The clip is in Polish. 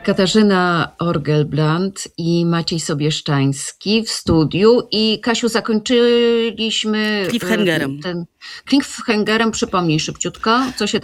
Katarzyna Orgelbland i Maciej Sobieszczański w studiu. I Kasiu, zakończyliśmy Cliffhangerem. Cliffhangerem, przypomnij szybciutko, co się